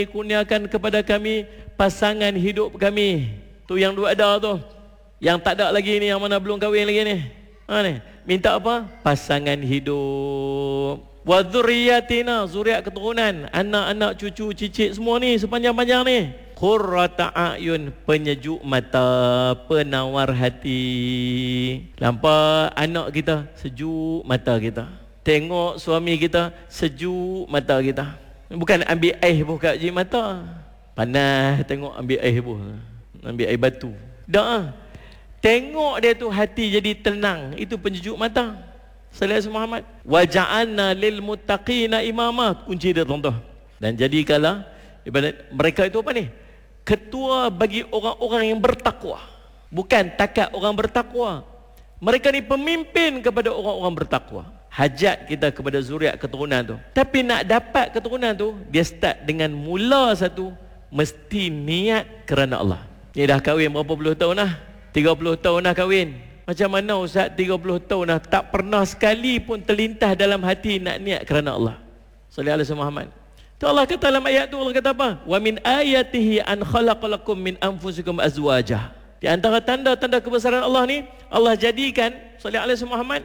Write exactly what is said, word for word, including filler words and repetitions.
kurniakan kepada kami pasangan hidup kami. Tu yang dua ada tu. Yang tak ada lagi ni, yang mana belum kahwin lagi ni. Ha ni, minta apa? Pasangan hidup. Wa dzurriyyatina, zuriat keturunan, anak-anak, cucu, cicit semua ni sepanjang-panjang ni. Qurrata a'yun, penyejuk mata, penawar hati. Nampak anak kita, sejuk mata kita. Tengok suami kita, sejuk mata kita. Bukan ambil air pun kat je mata. Panas tengok ambil air pun. Ambil air batu. Tak. Tengok dia tu hati jadi tenang. Itu penyejuk mata. Sallallahu Muhammad. Wa ja'alna lil muttaqina imama. Kunci dia tuan-tuan. Dan jadikanlah ibadat mereka itu apa ni? Ketua bagi orang-orang yang bertakwa. Bukan takat orang bertakwa. Mereka ni pemimpin kepada orang-orang bertakwa. Hajat kita kepada zuriat keturunan tu. Tapi nak dapat keturunan tu, dia start dengan mula satu, mesti niat kerana Allah. Ni dah kahwin berapa puluh tahun dah? tiga puluh tahun dah kahwin. Macam mana Ustaz tiga puluh tahun dah tak pernah sekali pun terlintas dalam hati nak niat kerana Allah. Sallallahu alaihi Muhammad. Tu Allah kata dalam ayat tu, Allah kata apa? Wa min ayatihi an khalaqalakum min anfusikum azwajah. Di antara tanda-tanda kebesaran Allah ni, Allah jadikan sallallahu alaihi Muhammad,